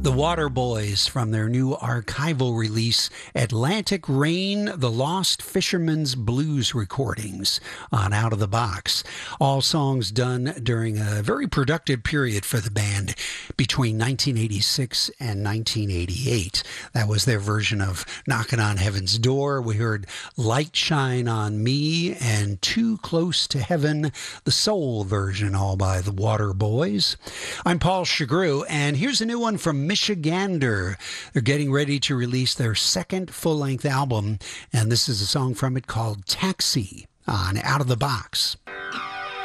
The Waterboys from their new archival release, Atlantic Rain, The Lost Fisherman's Blues recordings on Out of the Box. All songs done during a very productive period for the band between 1986 and 1988. That was their version of Knocking on Heaven's Door. We heard Light Shine on Me and Too Close to Heaven, the soul version, all by the Waterboys. I'm Paul Chagru, and here's a new one from Michigander. They're getting ready to release their second full-length album, and this is a song from it called Taxi on Out of the Box.